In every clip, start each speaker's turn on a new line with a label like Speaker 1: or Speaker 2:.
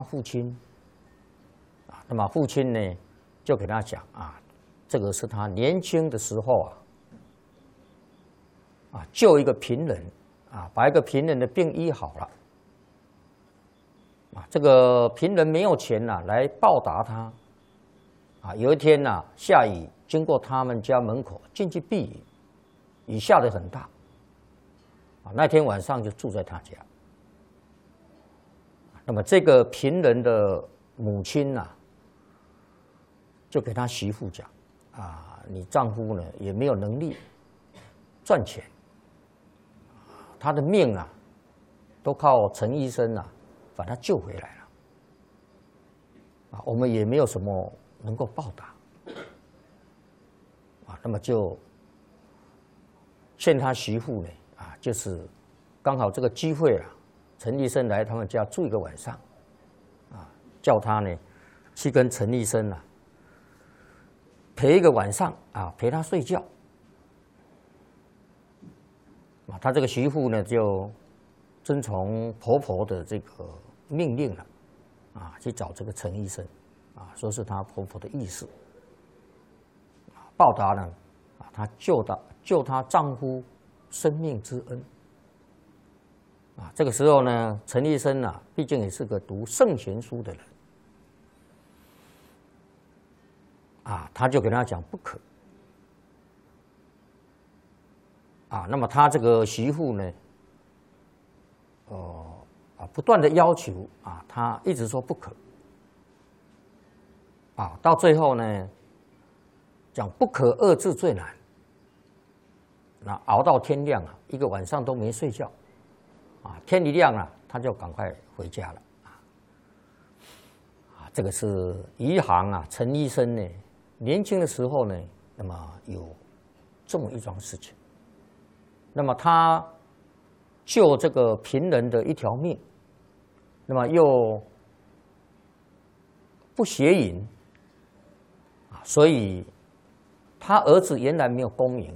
Speaker 1: 父亲啊，那么父亲呢就给他讲啊，这个是他年轻的时候救一个贫人把一个贫人的病医好了这个贫人没有钱来报答他有一天下雨，经过他们家门口进去避雨，雨下得很大那天晚上就住在他家。那么这个贫人的母亲就给他媳妇讲你丈夫呢也没有能力赚钱，他的命都靠陈医生把他救回来了我们也没有什么能够报答那么就劝他媳妇呢就是刚好这个机会陈医生来他们家住一个晚上叫他呢去跟陈医生陪一个晚上陪他睡觉他这个媳妇呢就遵从婆婆的这个命令了去找这个陈医生说是他婆婆的意思报答呢她救她丈夫生命之恩这个时候呢陈医生毕竟也是个读圣贤书的人他就跟他讲不可那么他这个媳妇呢不断的要求他一直说不可到最后呢讲不可二字最难那熬到天亮一个晚上都没睡觉天一亮他就赶快回家了这个是余杭陈医生呢年轻的时候呢那么有这么一桩事情那么他救这个贫人的一条命那么又不邪淫所以他儿子原来没有功名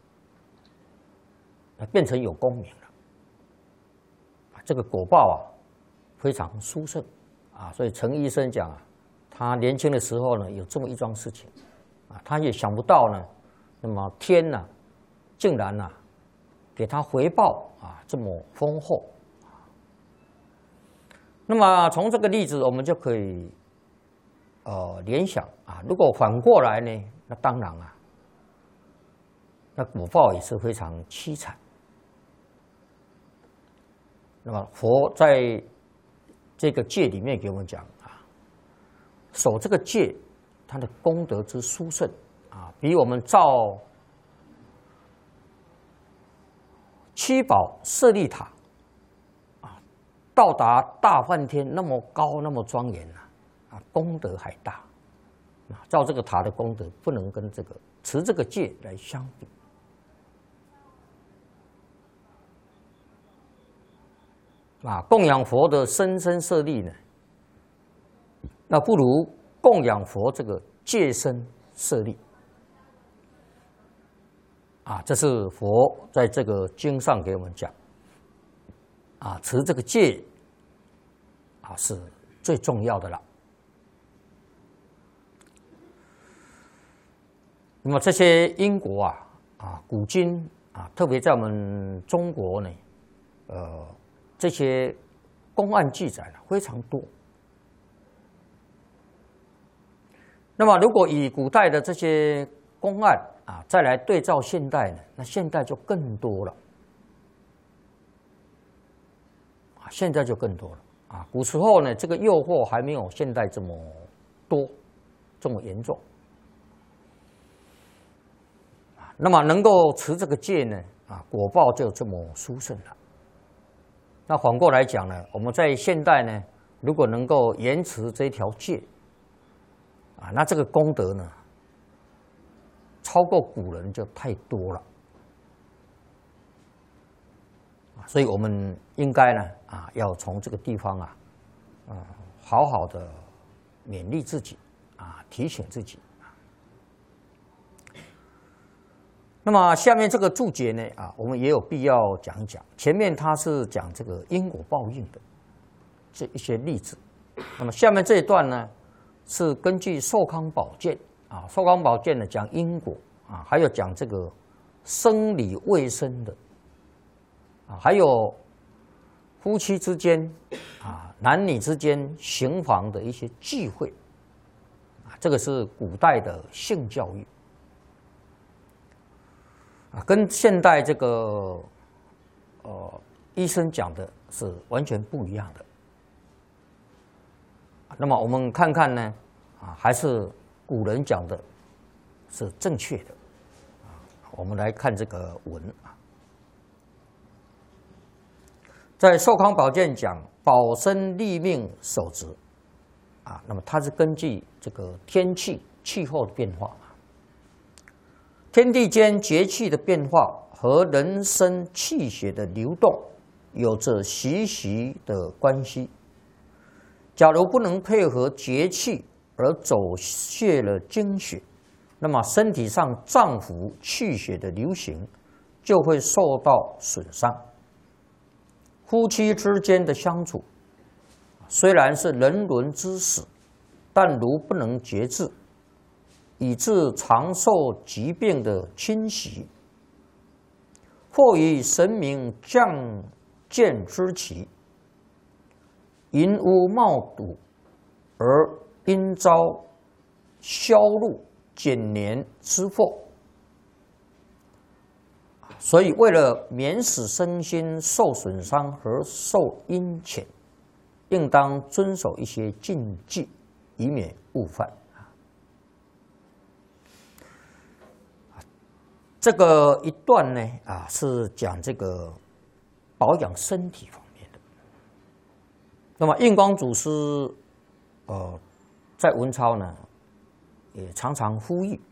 Speaker 1: 变成有功名了这个果报非常殊胜所以陈医生讲他年轻的时候呢有这么一桩事情他也想不到呢那么天竟然给他回报这么丰厚那么从这个例子我们就可以联想如果反过来呢那当然那果报也是非常凄惨那么佛在这个戒里面给我们讲守这个戒它的功德之殊胜比我们造七宝舍利塔到达大梵天那么高那么庄严功德还大造这个塔的功德不能跟这个持这个戒来相比供养佛的深深舍利呢那不如供养佛这个戒身舍利这是佛在这个经上给我们讲持这个戒是最重要的了那么这些因果古今特别在我们中国呢这些公案记载非常多那么如果以古代的这些公案再来对照现代呢那现代就更多了现在就更多了古时候呢这个诱惑还没有现代这么多这么严重那么能够持这个戒呢果报就这么殊胜了那反过来讲呢我们在现代呢如果能够严持这条戒那这个功德呢超过古人就太多了所以我们应该呢要从这个地方好好的勉励自己提醒自己那么下面这个注解呢我们也有必要讲一讲前面他是讲这个因果报应的这一些例子那么下面这一段呢，是根据《寿康宝鉴》啊，《寿康宝鉴》呢讲因果啊，还有讲这个生理卫生的啊，还有夫妻之间啊，男女之间行房的一些忌讳啊，这个是古代的性教育啊，跟现代这个医生讲的是完全不一样的。那么我们看看呢，啊，还是古人讲的是正确的啊。我们来看这个文啊，在《寿康宝鉴》讲保身立命守职啊，那么它是根据这个天气气候的变化，天地间节气的变化和人生气血的流动有着息息的关系。假如不能配合节气而走泄了精血，那么身体上脏腑气血的流行就会受到损伤。夫妻之间的相处虽然是人伦之事，但如不能节制，以致常受疾病的侵袭，或以神明降见之期，淫污冒堵，而因遭销路减年之祸。所以，为了免使身心受损伤和受阴遣，应当遵守一些禁忌，以免误犯。这个一段呢，啊，是讲这个保养身体方面的。那么印光祖师，在文钞呢，也常常呼吁，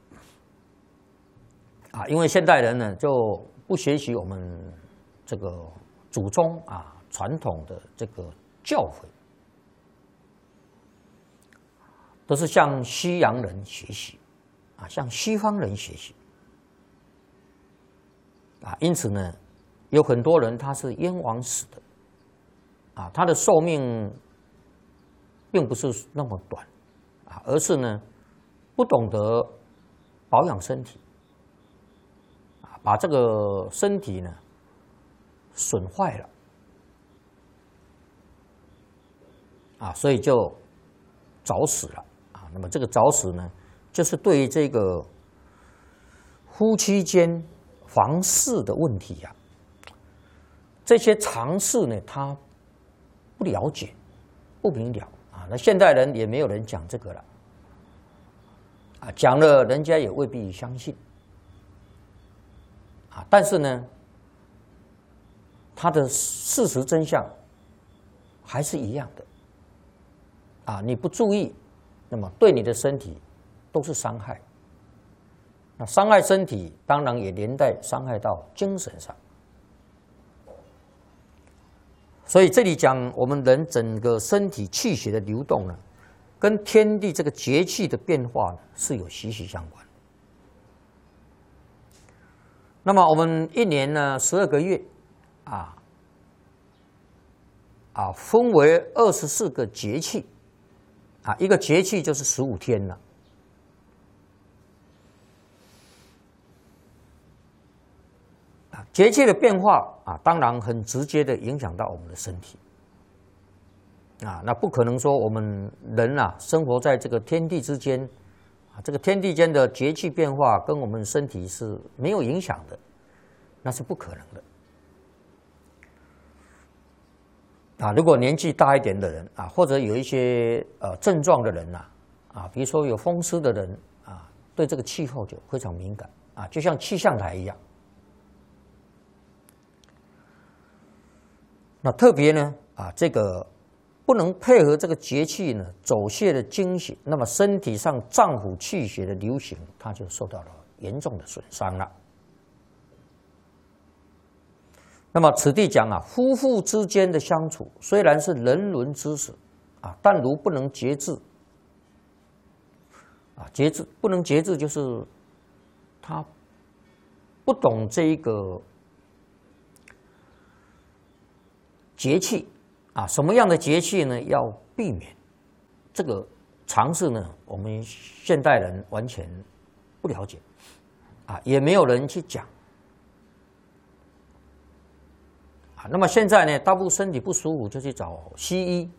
Speaker 1: 啊，因为现代人呢就不学习我们这个祖宗啊传统的这个教诲，都是向西洋人学习，啊，向西方人学习。啊，因此呢，有很多人他是冤枉死的，啊，他的寿命并不是那么短，啊，而是呢不懂得保养身体，啊，把这个身体呢损坏了，啊，所以就早死了，啊，那么这个早死呢，就是对于这个夫妻间房事的问题呀，这些常识呢，他不了解、不明了啊。那现代人也没有人讲这个了，啊，讲了人家也未必相信，啊，但是呢，他的事实真相还是一样的，啊，你不注意，那么对你的身体都是伤害。那伤害身体，当然也连带伤害到精神上。所以这里讲我们人整个身体气血的流动呢，跟天地这个节气的变化呢是有息息相关。那么我们一年呢12个月，分为24个节气，啊，一个节气就是15天了。节气的变化啊，当然很直接的影响到我们的身体啊。那不可能说我们人啊生活在这个天地之间啊，这个天地间的节气变化跟我们身体是没有影响的，那是不可能的啊。如果年纪大一点的人啊，或者有一些症状的人呐啊，比如说有风湿的人啊，对这个气候就非常敏感啊，就像气象台一样。那特别呢，啊，这个不能配合这个节气呢，走泄的精血，那么身体上脏腑气血的流行，它就受到了严重的损伤了。那么此地讲啊，夫妇之间的相处虽然是人伦之事啊，但如不能节制，啊，节制不能节制，就是他不懂这一个节气啊，什么样的节气呢？要避免这个常识呢，我们现代人完全不了解，啊，也没有人去讲。啊，那么现在呢，大部分身体不舒服就去找西医，